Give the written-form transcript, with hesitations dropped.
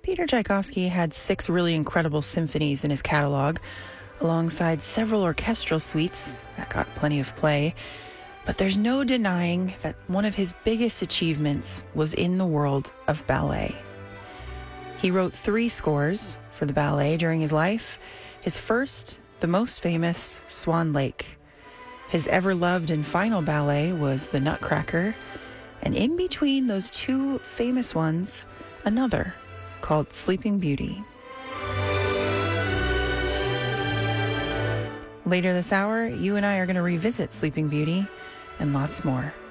Peter Tchaikovsky had 6 really incredible symphonies in his catalog, alongside several orchestral suites that got plenty of play. But there's no denying that one of his biggest achievements was in the world of ballet. He wrote 3 scores for the ballet during his life. His first, the most famous, Swan Lake. His ever-loved and final ballet was The Nutcracker. And in between those 2 famous ones, another called Sleeping Beauty. Later this hour, you and I are going to revisit Sleeping Beauty and lots more.